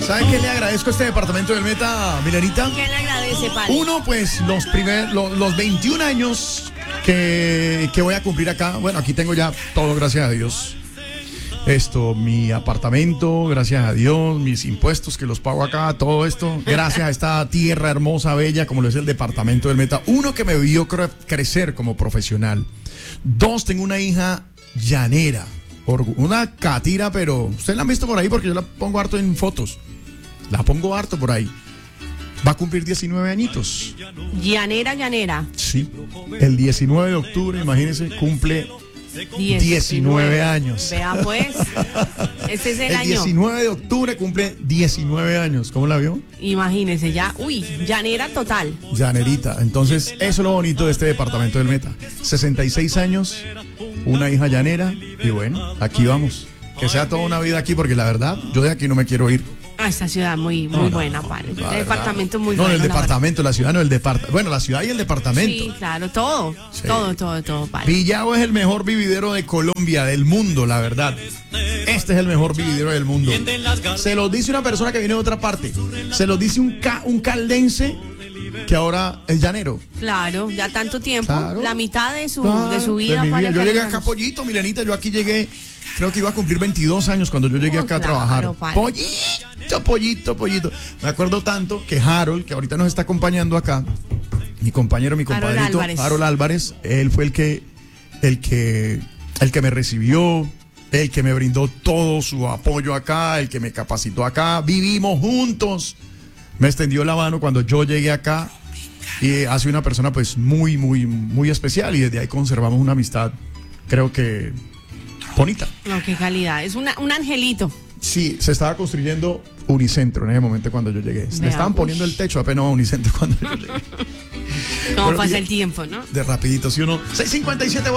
¿Sabe qué le agradezco a este departamento del Meta, Milenita? ¿Qué le agradece, padre? Uno, pues los 21 años que voy a cumplir acá. Bueno, aquí tengo ya todo, gracias a Dios. Mi apartamento, gracias a Dios, mis impuestos que los pago acá, todo esto, gracias a esta tierra hermosa, bella, como lo es el departamento del Meta. Uno, que me vio crecer como profesional. Dos, tengo una hija llanera, una catira, pero ustedes la han visto por ahí porque yo la pongo harto en fotos. La pongo harto por ahí. Va a cumplir 19 añitos. Llanera. Sí, el 19 de octubre, imagínense, cumple 19 años. Vea pues, ese es el año. 19 de octubre cumple 19 años. ¿Cómo la vio? Imagínese ya, llanera total. Llanerita. Entonces, eso es lo bonito de este departamento del Meta. 66 años, una hija llanera y bueno, aquí vamos. Que sea toda una vida aquí porque la verdad, yo de aquí no me quiero ir. Esta ciudad muy buena, padre. El departamento muy bueno. No, el departamento, la ciudad no, el departamento. Bueno, la ciudad y el departamento. Sí, claro, todo. Sí. Todo, padre. Villavo es el mejor vividero de Colombia, del mundo, la verdad. Este es el mejor vividero del mundo. Se los dice una persona que viene de otra parte. Se los dice un caldense que ahora es llanero. Claro, ya tanto tiempo. Claro. La mitad de su vida. Yo llegué acá, Pollito, Milenita, yo aquí llegué. Creo que iba a cumplir 22 años cuando yo llegué acá a trabajar. Pollito. Me acuerdo tanto que Harold, que ahorita nos está acompañando acá, mi compadrito, Harold Álvarez, él fue el que me recibió, el que me brindó todo su apoyo acá, el que me capacitó acá. Vivimos juntos. Me extendió la mano cuando yo llegué acá y ha sido una persona pues muy especial y desde ahí conservamos una amistad, creo que bonita. No, qué calidad. Es un angelito. Sí, se estaba construyendo Unicentro en ese momento cuando yo llegué. Le estaban poniendo el techo apenas a Unicentro cuando yo llegué. ¿Cómo pasa el tiempo, no? De rapidito, si uno... 6:57